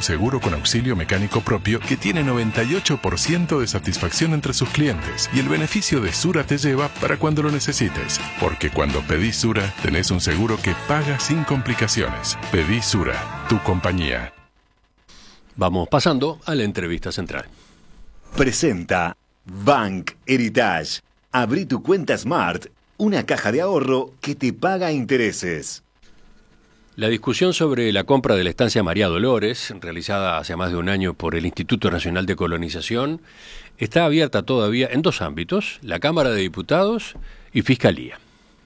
seguro con auxilio mecánico propio que tiene 98% de satisfacción entre sus clientes y el beneficio de Sura te lleva para cuando lo necesites. Porque cuando pedís Sura, tenés un seguro que paga sin complicaciones. Pedí Sura, tu compañía. Vamos pasando a la entrevista central. Presenta Bank Heritage. Abrí tu cuenta Smart, una caja de ahorro que te paga intereses. La discusión sobre la compra de la estancia María Dolores, realizada hace más de un año por el Instituto Nacional de Colonización, está abierta todavía en dos ámbitos, la Cámara de Diputados y Fiscalía.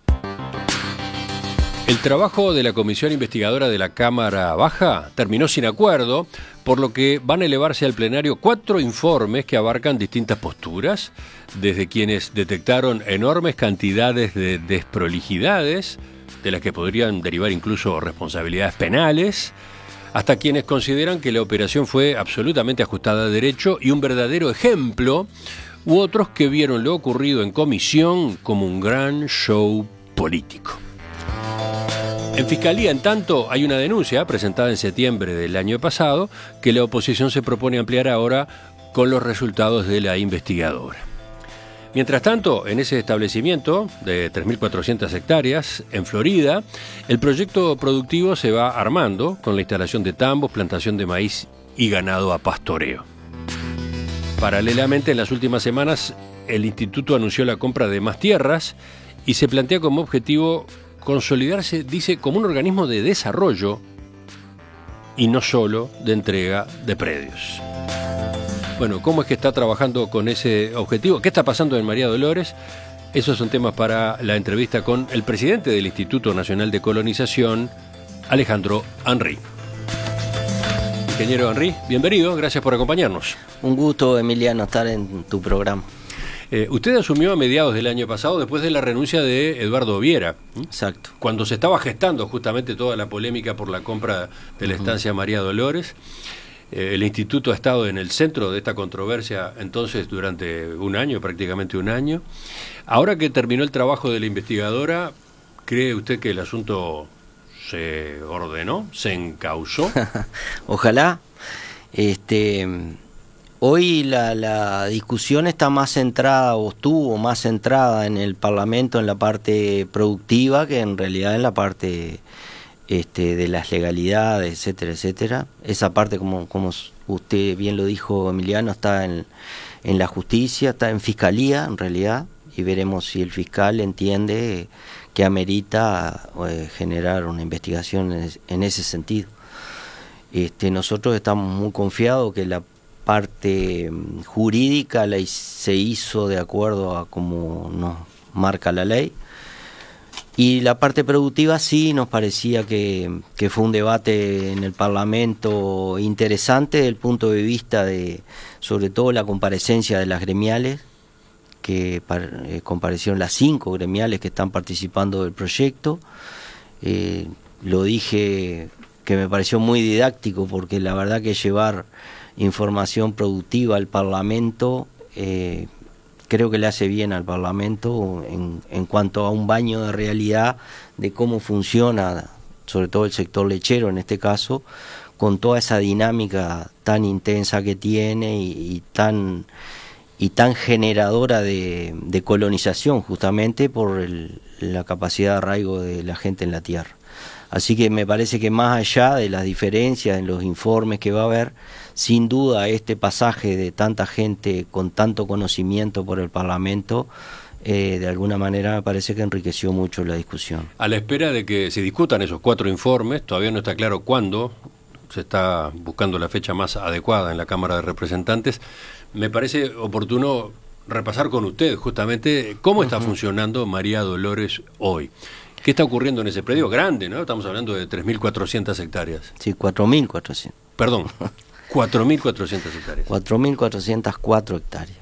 El trabajo de la comisión investigadora de la Cámara Baja terminó sin acuerdo, por lo que van a elevarse al plenario 4 informes que abarcan distintas posturas, desde quienes detectaron enormes cantidades de desprolijidades, de las que podrían derivar incluso responsabilidades penales, hasta quienes consideran que la operación fue absolutamente ajustada a derecho y un verdadero ejemplo, u otros que vieron lo ocurrido en comisión como un gran show político. En Fiscalía, en tanto, hay una denuncia presentada en septiembre del año pasado que la oposición se propone ampliar ahora con los resultados de la investigadora. Mientras tanto, en ese establecimiento de 3.400 hectáreas, en Florida, el proyecto productivo se va armando con la instalación de tambos, plantación de maíz y ganado a pastoreo. Paralelamente, en las últimas semanas, el instituto anunció la compra de más tierras y se plantea como objetivo consolidarse, dice, como un organismo de desarrollo y no solo de entrega de predios. Bueno, ¿cómo es que está trabajando con ese objetivo? ¿Qué está pasando en María Dolores? Esos son temas para la entrevista con el presidente del Instituto Nacional de Colonización, Alejandro Henry. Ingeniero Henry, bienvenido, gracias por acompañarnos. Un gusto, Emiliano, estar en tu programa. Usted asumió a mediados del año pasado después de la renuncia de Eduardo Viera. Exacto. Cuando se estaba gestando justamente toda la polémica por la compra de la estancia María Dolores. El instituto ha estado en el centro de esta controversia entonces durante un año, prácticamente un año. Ahora que terminó el trabajo de la investigadora, ¿cree usted que el asunto se ordenó, se encauzó? Ojalá. Hoy la discusión está más centrada, o estuvo más centrada en el Parlamento, en la parte productiva, que en realidad en la parte de las legalidades, etcétera, etcétera. Esa parte, como usted bien lo dijo, Emiliano, está en la justicia, está en fiscalía, en realidad, y veremos si el fiscal entiende que amerita generar una investigación en ese sentido. Nosotros estamos muy confiados que la parte jurídica se hizo de acuerdo a como nos marca la ley, y la parte productiva sí nos parecía que fue un debate en el Parlamento interesante desde el punto de vista de, sobre todo, la comparecencia de las gremiales, que comparecieron las 5 gremiales que están participando del proyecto. Lo dije que me pareció muy didáctico, porque la verdad que llevar información productiva al Parlamento creo que le hace bien al Parlamento en cuanto a un baño de realidad de cómo funciona, sobre todo el sector lechero en este caso, con toda esa dinámica tan intensa que tiene y tan generadora de colonización, justamente por la capacidad de arraigo de la gente en la tierra. Así que me parece que más allá de las diferencias en los informes que va a haber, sin duda este pasaje de tanta gente con tanto conocimiento por el Parlamento, de alguna manera me parece que enriqueció mucho la discusión. A la espera de que se discutan esos 4 informes, todavía no está claro cuándo, se está buscando la fecha más adecuada en la Cámara de Representantes, me parece oportuno repasar con usted justamente cómo está funcionando María Dolores hoy. ¿Qué está ocurriendo en ese predio? Grande, ¿no? Estamos hablando de 3.400 hectáreas. Sí, 4.400. Perdón, 4.400 hectáreas. 4.404 hectáreas.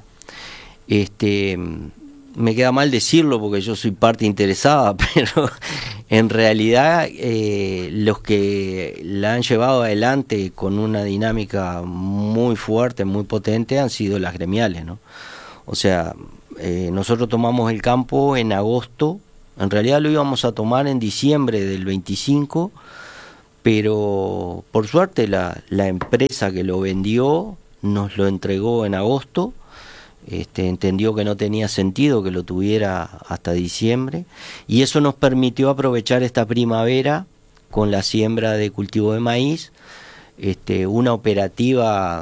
Me queda mal decirlo porque yo soy parte interesada, pero en realidad los que la han llevado adelante con una dinámica muy fuerte, muy potente, han sido las gremiales, ¿no? O sea, nosotros tomamos el campo en agosto. En realidad lo íbamos a tomar en diciembre del 25, pero por suerte la empresa que lo vendió nos lo entregó en agosto. Entendió que no tenía sentido que lo tuviera hasta diciembre, y eso nos permitió aprovechar esta primavera con la siembra de cultivo de maíz, una operativa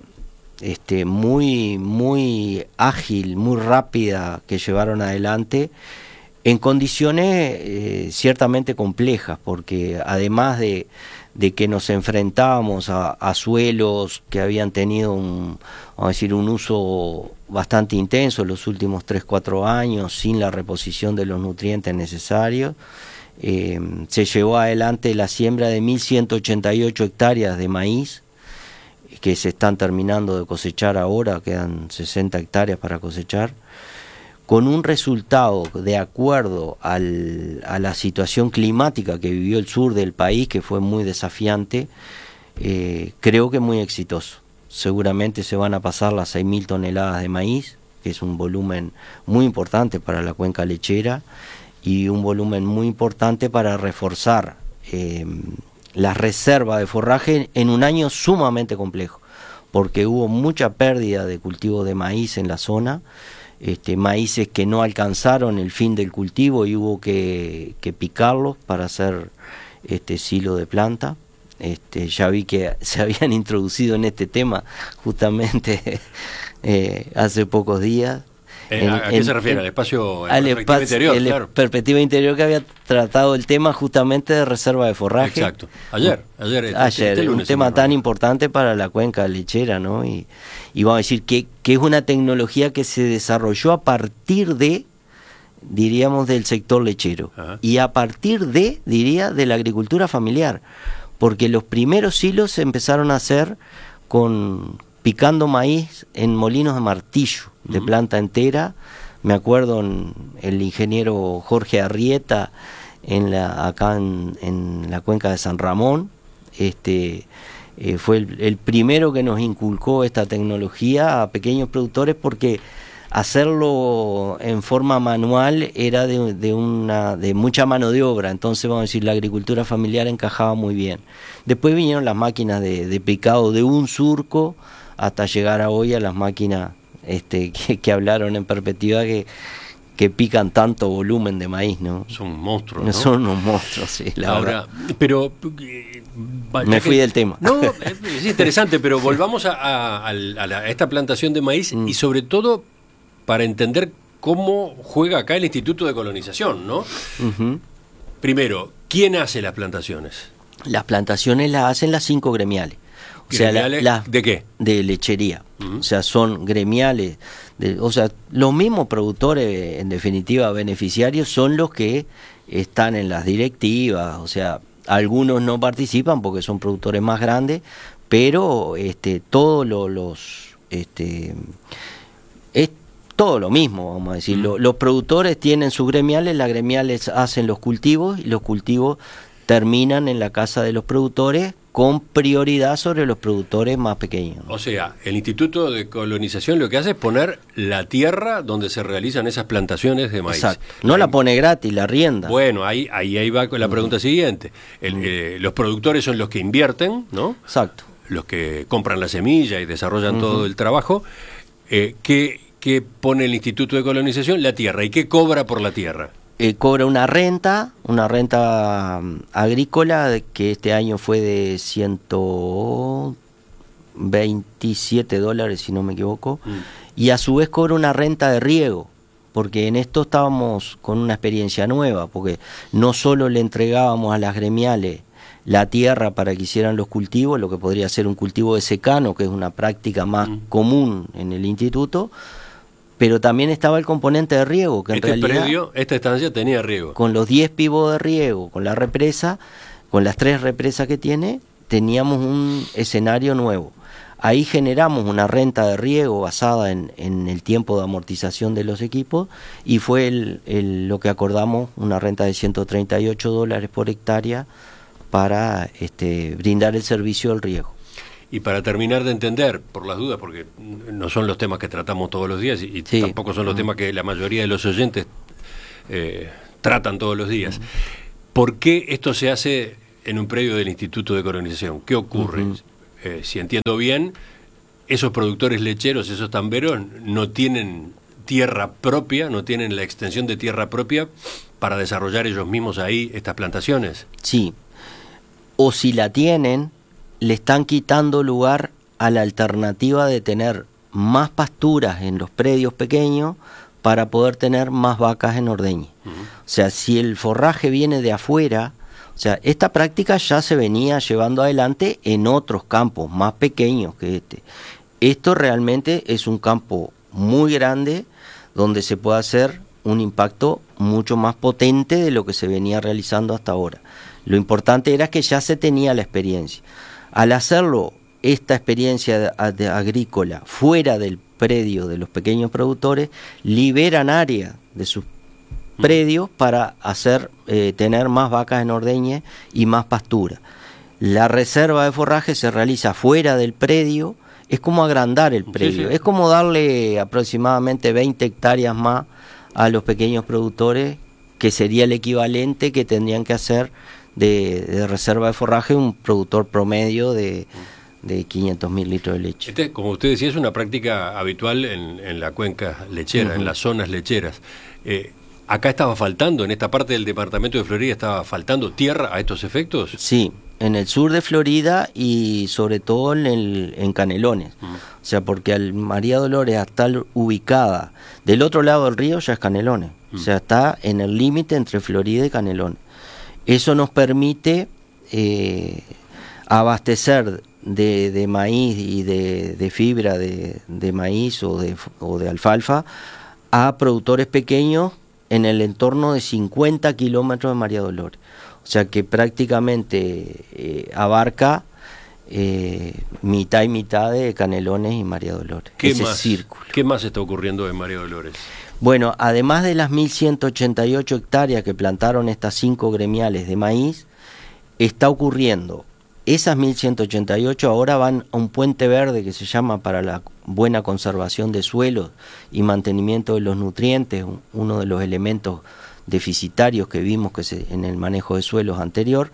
muy ágil, muy rápida, que llevaron adelante en condiciones ciertamente complejas, porque además de que nos enfrentábamos a suelos que habían tenido un uso bastante intenso en los últimos 3-4 años, sin la reposición de los nutrientes necesarios, se llevó adelante la siembra de 1.188 hectáreas de maíz, que se están terminando de cosechar ahora, quedan 60 hectáreas para cosechar, con un resultado de acuerdo a la situación climática que vivió el sur del país, que fue muy desafiante, creo que muy exitoso. Seguramente se van a pasar las 6.000 toneladas de maíz, que es un volumen muy importante para la cuenca lechera, y un volumen muy importante para reforzar la reserva de forraje en un año sumamente complejo, porque hubo mucha pérdida de cultivo de maíz en la zona, maíces que no alcanzaron el fin del cultivo y hubo que picarlos para hacer silo de planta. Ya vi que se habían introducido en este tema justamente hace pocos días. ¿A qué se refiere? ¿Al espacio, en perspectiva interior? Claro. Perspectiva interior, que había tratado el tema justamente de reserva de forraje. Exacto. Ayer, un tema tan importante para la cuenca lechera, ¿no? Y vamos a decir que es una tecnología que se desarrolló a partir de, diríamos, del sector lechero. Ajá. Y a partir de, de la agricultura familiar, porque los primeros silos se empezaron a hacer picando maíz en molinos de martillo, de planta entera. Me acuerdo el ingeniero Jorge Arrieta acá en la cuenca de San Ramón, fue el primero que nos inculcó esta tecnología a pequeños productores, porque hacerlo en forma manual era de mucha mano de obra. Entonces, vamos a decir, la agricultura familiar encajaba muy bien. Después vinieron las máquinas de picado de un surco, hasta llegar a hoy a las máquinas que hablaron en perspectiva, que pican tanto volumen de maíz, ¿no? Son monstruos, ¿no? Son unos monstruos, sí, la verdad. Pero me fui del tema. No, es interesante, pero volvamos a esta plantación de maíz y sobre todo para entender cómo juega acá el Instituto de Colonización, ¿no? Uh-huh. Primero, ¿quién hace las plantaciones? Las plantaciones las hacen las 5 gremiales. O sea, ¿de qué? De lechería. Uh-huh. O sea, son gremiales. Los mismos productores, en definitiva, beneficiarios, son los que están en las directivas. O sea, algunos no participan porque son productores más grandes, pero todos es todo lo mismo, vamos a decir. Los productores tienen sus gremiales, las gremiales hacen los cultivos, y los cultivos terminan en la casa de los productores, con prioridad sobre los productores más pequeños, ¿no? O sea, el Instituto de Colonización lo que hace es poner la tierra donde se realizan esas plantaciones de maíz. Exacto. No la pone gratis, la arrienda. Bueno, ahí va con la pregunta siguiente. Los productores son los que invierten, ¿no? Exacto. Los que compran la semilla y desarrollan todo el trabajo. ¿Qué pone el Instituto de Colonización? La tierra. ¿Y qué cobra por la tierra? Cobra una renta agrícola, que este año fue de $127, si no me equivoco, y a su vez cobra una renta de riego, porque en esto estábamos con una experiencia nueva, porque no solo le entregábamos a las gremiales la tierra para que hicieran los cultivos, lo que podría ser un cultivo de secano, que es una práctica más común en el instituto, pero también estaba el componente de riego, que en realidad esta estancia tenía riego. Con los 10 pivos de riego, con la represa, con las 3 represas que tiene, teníamos un escenario nuevo. Ahí generamos una renta de riego basada en el tiempo de amortización de los equipos, y fue lo que acordamos, una renta de $138 por hectárea para brindar el servicio del riego. Y para terminar de entender, por las dudas, porque no son los temas que tratamos todos los días y sí, tampoco son los temas que la mayoría de los oyentes tratan todos los días, ¿por qué esto se hace en un predio del Instituto de Colonización. ¿Qué ocurre? Si entiendo bien, esos productores lecheros, esos tamberos, no tienen tierra propia, no tienen la extensión de tierra propia para desarrollar ellos mismos ahí estas plantaciones. Sí, o si la tienen, le están quitando lugar a la alternativa de tener más pasturas en los predios pequeños para poder tener más vacas en ordeñe. O sea, si el forraje viene de afuera, o sea, esta práctica ya se venía llevando adelante en otros campos más pequeños que este. Esto realmente es un campo muy grande donde se puede hacer un impacto mucho más potente de lo que se venía realizando hasta ahora. Lo importante era que ya se tenía la experiencia. Al hacerlo, esta experiencia agrícola fuera del predio de los pequeños productores, liberan área de sus predios para hacer tener más vacas en ordeñe y más pastura. La reserva de forraje se realiza fuera del predio. Es como agrandar el predio, es como darle aproximadamente 20 hectáreas más a los pequeños productores, que sería el equivalente que tendrían que hacer de reserva de forraje un productor promedio de 500.000 litros de leche. Como usted decía, es una práctica habitual en la cuenca lechera, en las zonas lecheras. ¿Acá estaba faltando, en esta parte del departamento de Florida, estaba faltando tierra a estos efectos? Sí, en el sur de Florida y sobre todo en Canelones. O sea, porque al María Dolores estar ubicada del otro lado del río ya es Canelones. O sea, está en el límite entre Florida y Canelones. Eso nos permite abastecer de maíz y de fibra de maíz o de alfalfa a productores pequeños en el entorno de 50 kilómetros de María Dolores. O sea que prácticamente abarca mitad y mitad de Canelones y María Dolores. Círculo. ¿Qué más está ocurriendo en María Dolores? Bueno, además de las 1.188 hectáreas que plantaron estas 5 gremiales de maíz, está ocurriendo, esas 1.188 ahora van a un puente verde que se llama para la buena conservación de suelos y mantenimiento de los nutrientes, uno de los elementos deficitarios que vimos en el manejo de suelos anterior,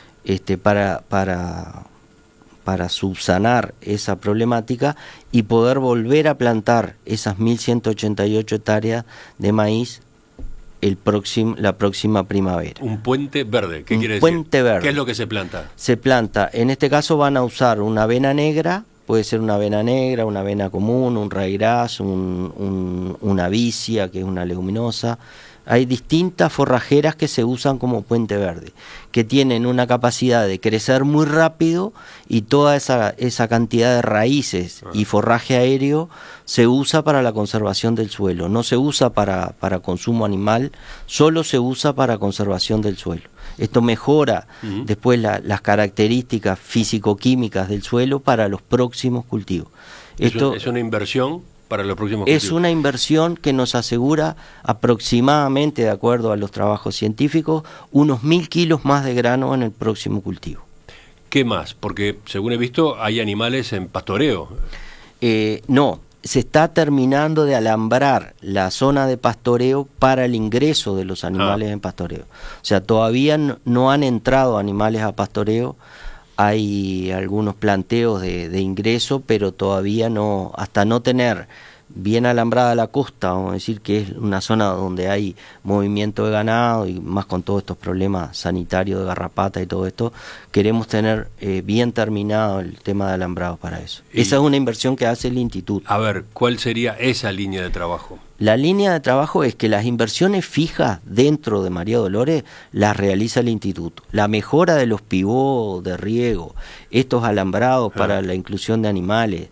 para subsanar esa problemática y poder volver a plantar esas 1.188 hectáreas de maíz la próxima primavera. Un puente verde, ¿qué quiere decir? Puente verde. ¿Qué es lo que se planta? Se planta, en este caso van a usar una avena negra, puede ser una avena negra, una avena común, un ryegrass, una vicia, que es una leguminosa. Hay distintas forrajeras que se usan como puente verde, que tienen una capacidad de crecer muy rápido y toda esa cantidad de raíces y forraje aéreo se usa para la conservación del suelo. No se usa para consumo animal, solo se usa para conservación del suelo. Esto mejora después las características físico-químicas del suelo para los próximos cultivos. Esto es una inversión para los próximos cultivos. Es una inversión que nos asegura aproximadamente, de acuerdo a los trabajos científicos, unos 1.000 kilos más de grano en el próximo cultivo. ¿Qué más? Porque, según he visto, hay animales en pastoreo. No, se está terminando de alambrar la zona de pastoreo para el ingreso de los animales en pastoreo. O sea, todavía no han entrado animales a pastoreo. Hay algunos planteos de ingreso, pero todavía no, hasta no tener bien alambrada la costa, vamos a decir que es una zona donde hay movimiento de ganado y más con todos estos problemas sanitarios de garrapata y todo esto, queremos tener bien terminado el tema de alambrado para eso. Esa es una inversión que hace el instituto. A ver, ¿cuál sería esa línea de trabajo? La línea de trabajo es que las inversiones fijas dentro de María Dolores las realiza el instituto. La mejora de los pivots de riego, estos alambrados para la inclusión de animales,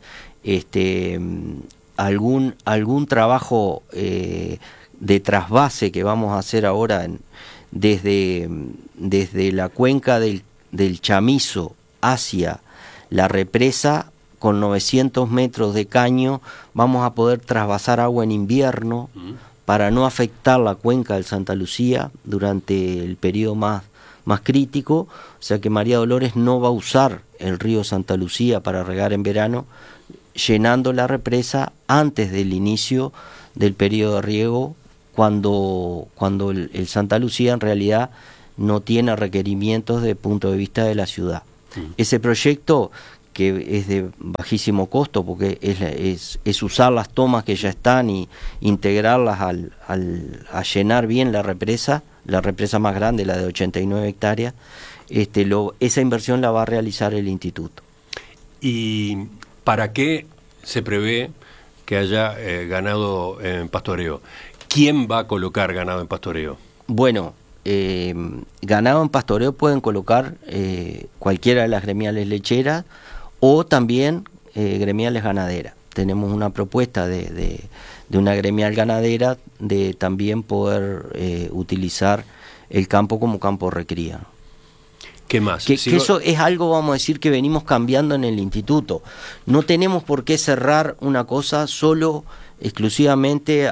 algún trabajo de trasvase que vamos a hacer ahora desde la cuenca del Chamizo hacia la represa. Con 900 metros de caño vamos a poder trasvasar agua en invierno para no afectar la cuenca del Santa Lucía durante el periodo más crítico. O sea que María Dolores no va a usar el río Santa Lucía para regar en verano, llenando la represa antes del inicio del periodo de riego, cuando el Santa Lucía en realidad no tiene requerimientos desde el punto de vista de la ciudad. Ese proyecto, que es de bajísimo costo, porque es usar las tomas que ya están y integrarlas a llenar bien la represa más grande, la de 89 hectáreas, esa inversión la va a realizar el instituto. ¿Y para qué se prevé que haya ganado en pastoreo? ¿Quién va a colocar ganado en pastoreo? Bueno, ganado en pastoreo pueden colocar cualquiera de las gremiales lecheras o también gremiales ganaderas. Tenemos una propuesta de una gremial ganadera de también poder utilizar el campo como campo de recría. ¿Qué más? Que eso es algo, vamos a decir, que venimos cambiando en el instituto. No tenemos por qué cerrar una cosa solo, exclusivamente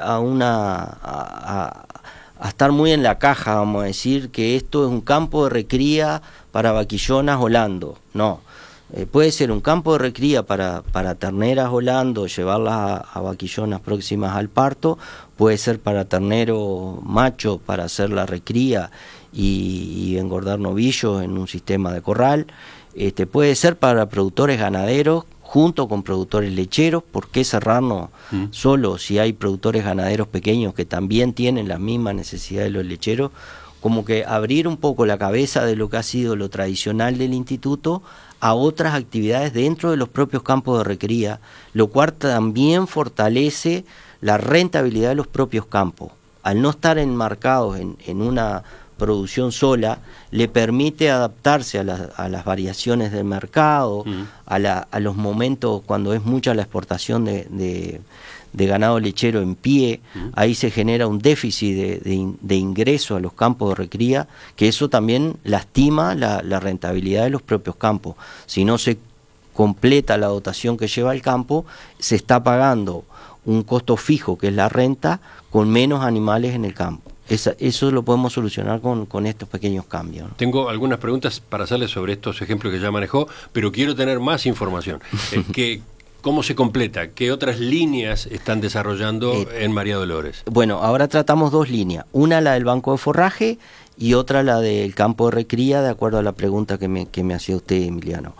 a estar muy en la caja, vamos a decir, que esto es un campo de recría para vaquillonas holando. No, puede ser un campo de recría para terneras holando, llevarlas a vaquillonas próximas al parto, puede ser para ternero macho para hacer la recría y engordar novillos en un sistema de corral, puede ser para productores ganaderos junto con productores lecheros. ¿Por qué cerrarnos solo si hay productores ganaderos pequeños que también tienen las mismas necesidades de los lecheros? Como que abrir un poco la cabeza de lo que ha sido lo tradicional del instituto a otras actividades dentro de los propios campos de recría, lo cual también fortalece la rentabilidad de los propios campos. Al no estar enmarcados en una producción sola, le permite adaptarse a las variaciones del mercado, a los momentos cuando es mucha la exportación de ganado lechero en pie. Ahí se genera un déficit de ingreso a los campos de recría, que eso también lastima la rentabilidad de los propios campos. Si no se completa la dotación que lleva el campo, se está pagando un costo fijo, que es la renta, con menos animales en el campo. Eso lo podemos solucionar con estos pequeños cambios, ¿no? Tengo algunas preguntas para hacerle sobre estos ejemplos que ya manejó, pero quiero tener más información. ¿Cómo se completa? ¿Qué otras líneas están desarrollando en María Dolores? Bueno, ahora tratamos dos líneas. Una, la del banco de forraje, y otra, la del campo de recría, de acuerdo a la pregunta que me hacía usted, Emiliano.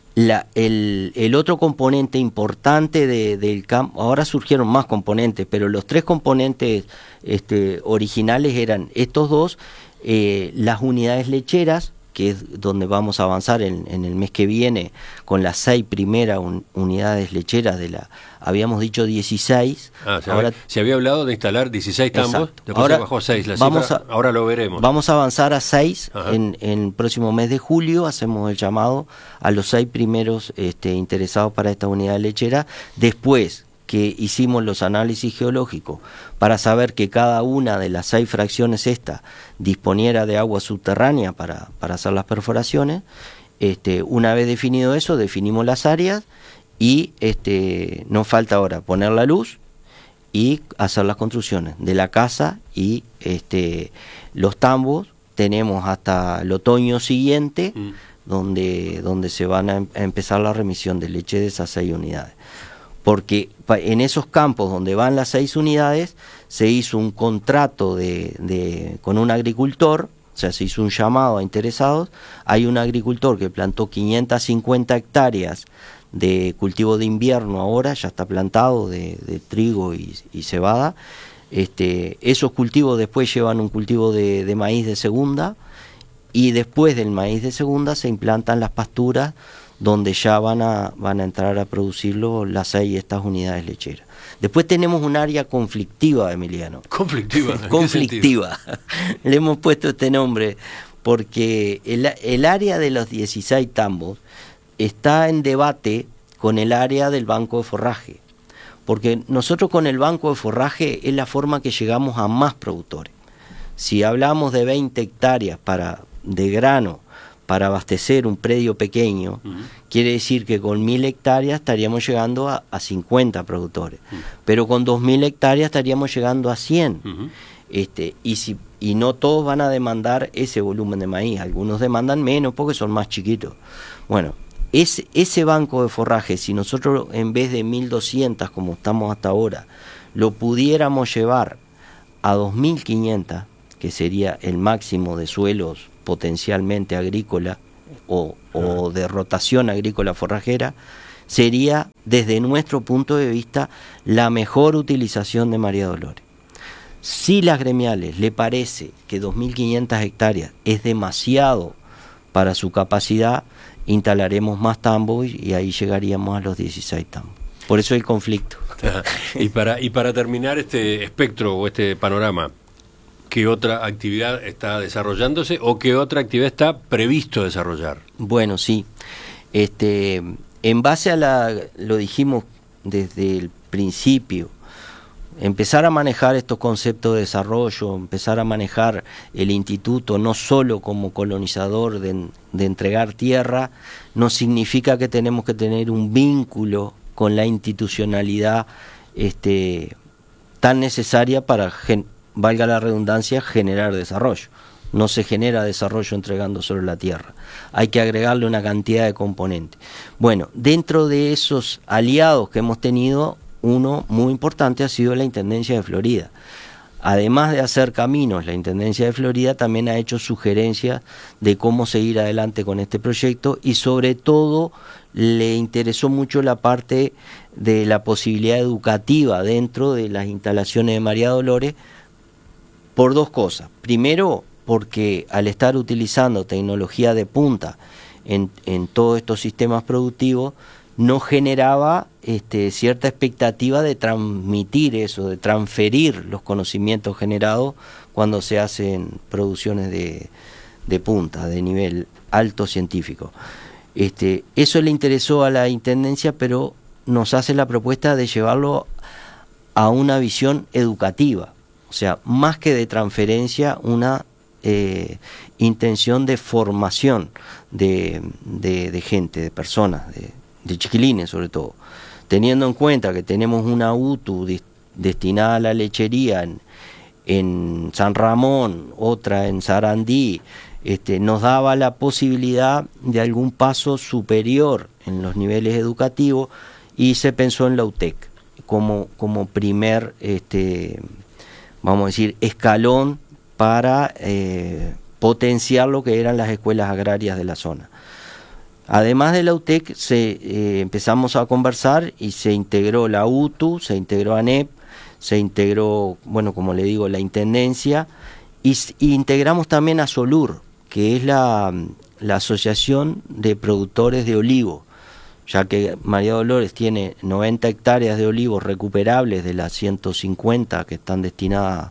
El otro componente importante del campo, ahora surgieron más componentes, pero los tres componentes originales eran estos dos, las unidades lecheras, que es donde vamos a avanzar en el mes que viene con las 6 primeras unidades lecheras habíamos dicho 16. Se había hablado de instalar 16 tambos, exacto. Después ahora se bajó a 6 la cifra, ahora lo veremos. Vamos a avanzar a 6 en el próximo mes de julio, hacemos el llamado a los 6 primeros interesados para esta unidad lechera, después que hicimos los análisis geológicos para saber que cada una de las 6 fracciones disponiera de agua subterránea para hacer las perforaciones. Una vez definido eso, definimos las áreas y nos falta ahora poner la luz y hacer las construcciones de la casa y los tambos. Tenemos hasta el otoño siguiente donde se van a empezar la remisión de leche de esas 6 unidades. Porque en esos campos donde van las 6 unidades se hizo un contrato con un agricultor, o sea, se hizo un llamado a interesados. Hay un agricultor que plantó 550 hectáreas de cultivo de invierno ahora, ya está plantado de trigo y cebada. Esos cultivos después llevan un cultivo de maíz de segunda, y después del maíz de segunda se implantan las pasturas donde ya van a entrar a producirlo las 6 estas unidades lecheras. Después tenemos un área conflictiva, Emiliano. ¿Conflictiva? Conflictiva. Le hemos puesto este nombre porque el área de los 16 tambos está en debate con el área del banco de forraje. Porque nosotros con el banco de forraje es la forma que llegamos a más productores. Si hablamos de 20 hectáreas de grano para abastecer un predio pequeño, quiere decir que con 1000 hectáreas estaríamos llegando a 50 productores, pero con 2000 hectáreas estaríamos llegando a 100. Y no todos van a demandar ese volumen de maíz, algunos demandan menos porque son más chiquitos. Bueno, ese banco de forraje, si nosotros en vez de 1200 como estamos hasta ahora, lo pudiéramos llevar a 2500, que sería el máximo de suelos potencialmente agrícola o de rotación agrícola forrajera, sería, desde nuestro punto de vista, la mejor utilización de María Dolores. Si las gremiales le parece que 2.500 hectáreas es demasiado para su capacidad, instalaremos más tambos y ahí llegaríamos a los 16 tambos. Por eso el conflicto. Y para terminar este espectro o este panorama, ¿qué otra actividad está desarrollándose o qué otra actividad está previsto desarrollar? Bueno, sí. En base a lo dijimos desde el principio, empezar a manejar estos conceptos de desarrollo, empezar a manejar el instituto no solo como colonizador de entregar tierra, no significa que tenemos que tener un vínculo con la institucionalidad tan necesaria para, valga la redundancia, generar desarrollo. No se genera desarrollo entregando solo la tierra. Hay que agregarle una cantidad de componentes. Bueno, dentro de esos aliados que hemos tenido, uno muy importante ha sido la Intendencia de Florida. Además de hacer caminos, la Intendencia de Florida también ha hecho sugerencias de cómo seguir adelante con este proyecto y sobre todo le interesó mucho la parte de la posibilidad educativa dentro de las instalaciones de María Dolores por dos cosas. Primero, porque al estar utilizando tecnología de punta en todos estos sistemas productivos, no generaba cierta expectativa de transmitir eso, de transferir los conocimientos generados cuando se hacen producciones de punta, de nivel alto científico. Eso le interesó a la Intendencia, pero nos hace la propuesta de llevarlo a una visión educativa, o sea, más que de transferencia, una intención de formación de gente, de personas, de chiquilines sobre todo, teniendo en cuenta que tenemos una UTU destinada a la lechería en San Ramón, otra en Sarandí, nos daba la posibilidad de algún paso superior en los niveles educativos y se pensó en la UTEC como primer, vamos a decir, escalón para potenciar lo que eran las escuelas agrarias de la zona. Además de la UTEC, empezamos a conversar y se integró la UTU, se integró ANEP, se integró, bueno, como le digo, la Intendencia, y integramos también a SOLUR, que es la Asociación de Productores de Olivo, ya que María Dolores tiene 90 hectáreas de olivos recuperables de las 150 que están destinadas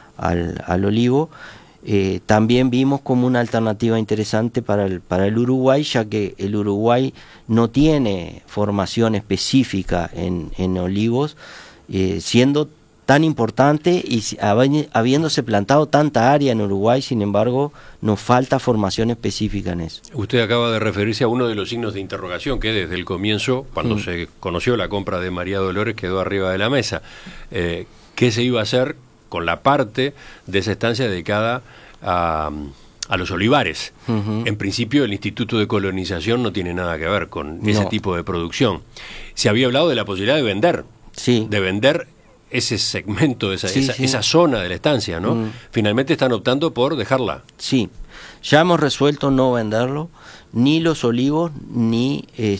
al olivo. También vimos como una alternativa interesante para el Uruguay, ya que el Uruguay no tiene formación específica en olivos, siendo tan importante y habiéndose plantado tanta área en Uruguay, sin embargo, nos falta formación específica en eso. Usted acaba de referirse a uno de los signos de interrogación que desde el comienzo, cuando se conoció la compra de María Dolores, quedó arriba de la mesa. ¿Qué se iba a hacer con la parte de esa estancia dedicada a los olivares? En principio el Instituto de Colonización no tiene nada que ver con ese tipo de producción. Se había hablado de la posibilidad de vender, de vender ese segmento, esa zona de la estancia, ¿no? Finalmente están optando por dejarla. Sí, ya hemos resuelto no venderlo, ni los olivos, ni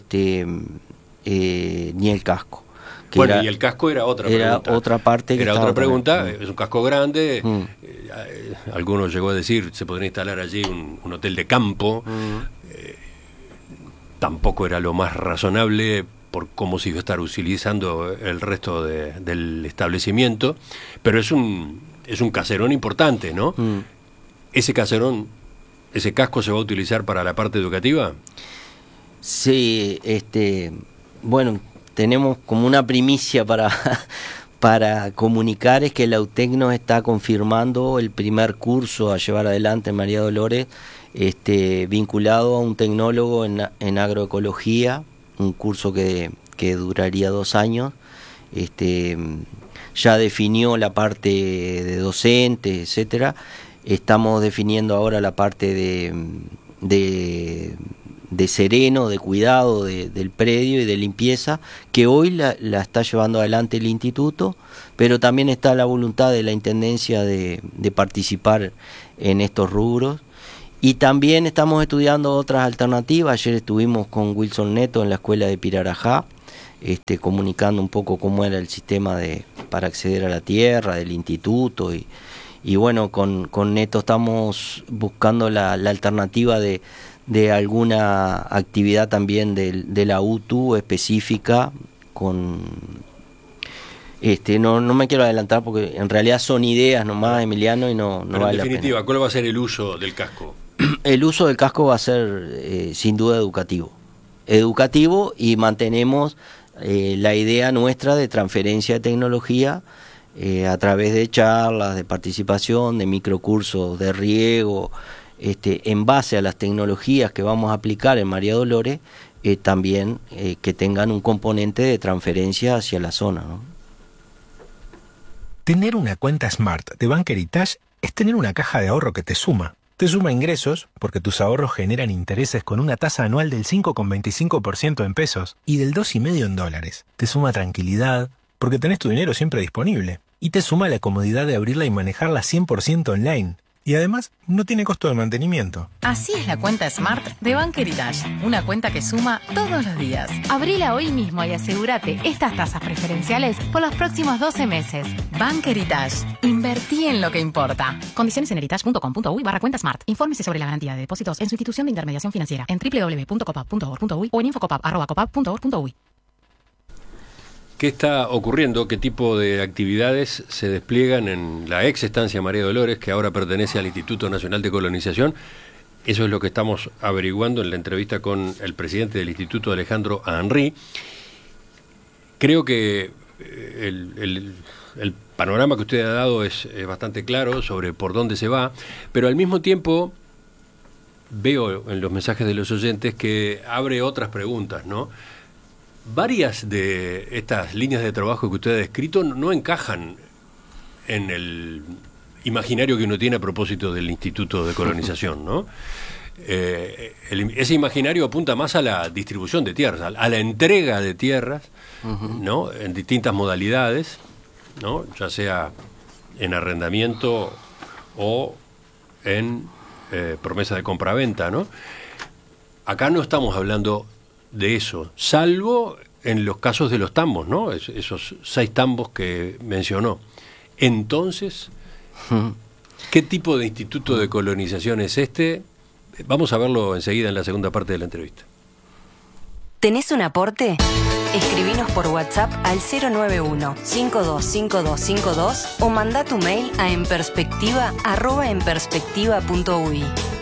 el casco. Bueno, y el casco era otra pregunta. Era otra parte que era otra pregunta. Es un casco grande. Algunos llegó a decir se podría instalar allí un hotel de campo. Tampoco era lo más razonable por cómo se iba a estar utilizando el resto del establecimiento. Pero es un caserón importante, ¿no? Ese caserón, ese casco se va a utilizar para la parte educativa. Sí, bueno, tenemos como una primicia para comunicar, es que la UTEC nos está confirmando el primer curso a llevar adelante en María Dolores, vinculado a un tecnólogo en agroecología, un curso que duraría 2 años. Ya definió la parte de docente, etcétera. Estamos definiendo ahora la parte de sereno, de cuidado del predio y de limpieza, que hoy la está llevando adelante el instituto, pero también está la voluntad de la Intendencia de participar en estos rubros. Y también estamos estudiando otras alternativas. Ayer estuvimos con Wilson Neto en la escuela de Pirarajá, comunicando un poco cómo era el sistema para acceder a la tierra del instituto. Y bueno, con Neto estamos buscando la alternativa de alguna actividad también de la UTU específica con... No me quiero adelantar porque en realidad son ideas nomás, Emiliano, y no vale la pena. En definitiva, ¿cuál va a ser el uso del casco? El uso del casco va a ser sin duda educativo y mantenemos la idea nuestra de transferencia de tecnología a través de charlas, de participación, de microcursos de riego, en base a las tecnologías que vamos a aplicar en María Dolores, también que tengan un componente de transferencia hacia la zona, ¿no? Tener una cuenta Smart de Bank Heritage es tener una caja de ahorro que te suma. Te suma ingresos, porque tus ahorros generan intereses con una tasa anual del 5,25% en pesos y del 2,5% en dólares. Te suma tranquilidad, porque tenés tu dinero siempre disponible. Y te suma la comodidad de abrirla y manejarla 100% online. Y además, no tiene costo de mantenimiento. Así es la cuenta Smart de Bank Heritage. Una cuenta que suma todos los días. Abrila hoy mismo y asegúrate estas tasas preferenciales por los próximos 12 meses. Bank Heritage. Invertí en lo que importa. Condiciones en heritage.com.uy/cuenta Smart. Infórmese sobre la garantía de depósitos en su institución de intermediación financiera en www.copap.org.uy o en infocopap@copap.org.uy. ¿Qué está ocurriendo? ¿Qué tipo de actividades se despliegan en la ex estancia María Dolores, que ahora pertenece al Instituto Nacional de Colonización? Eso es lo que estamos averiguando en la entrevista con el presidente del Instituto, Alejandro Henry. Creo que el panorama que usted ha dado es bastante claro sobre por dónde se va, pero al mismo tiempo veo en los mensajes de los oyentes que abre otras preguntas, ¿no? Varias de estas líneas de trabajo que usted ha descrito no encajan en el imaginario que uno tiene a propósito del Instituto de Colonización, ¿no? Ese imaginario apunta más a la distribución de tierras, a la entrega de tierras, ¿no? En distintas modalidades, ¿no? Ya sea en arrendamiento o en promesa de compraventa, ¿no? Acá no estamos hablando de eso, salvo en los casos de los tambos, ¿no? Esos 6 tambos que mencionó. Entonces, ¿qué tipo de instituto de colonización es este? Vamos a verlo enseguida en la segunda parte de la entrevista. ¿Tenés un aporte? Escribinos por WhatsApp al 091-525252 o mandá tu mail a enperspectiva@enperspectiva.uy.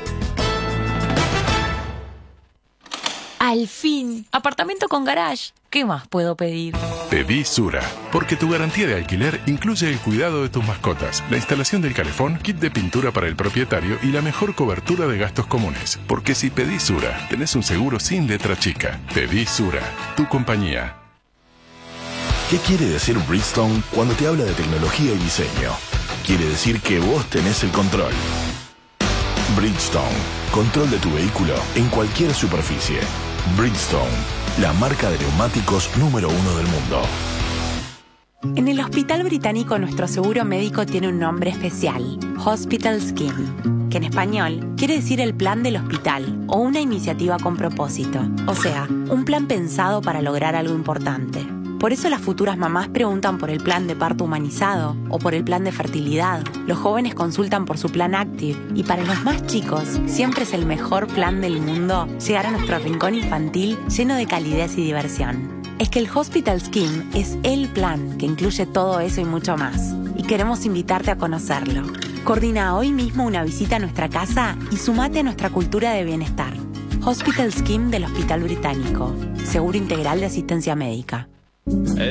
Al fin, apartamento con garage. ¿Qué más puedo pedir? Pedí Sura, porque tu garantía de alquiler incluye el cuidado de tus mascotas, la instalación del calefón, kit de pintura para el propietario y la mejor cobertura de gastos comunes. Porque si pedís Sura, tenés un seguro sin letra chica. Pedí Sura, tu compañía. ¿Qué quiere decir Bridgestone cuando te habla de tecnología y diseño? Quiere decir que vos tenés el control. Bridgestone, control de tu vehículo en cualquier superficie. Bridgestone, la marca de neumáticos número 1 del mundo. En el Hospital Británico nuestro seguro médico tiene un nombre especial, Hospital Scheme, que en español quiere decir el plan del hospital o una iniciativa con propósito, o sea, un plan pensado para lograr algo importante. Por eso las futuras mamás preguntan por el plan de parto humanizado o por el plan de fertilidad. Los jóvenes consultan por su plan Active y para los más chicos siempre es el mejor plan del mundo llegar a nuestro rincón infantil lleno de calidez y diversión. Es que el Hospital Scheme es el plan que incluye todo eso y mucho más. Y queremos invitarte a conocerlo. Coordina hoy mismo una visita a nuestra casa y sumate a nuestra cultura de bienestar. Hospital Scheme del Hospital Británico. Seguro integral de asistencia médica.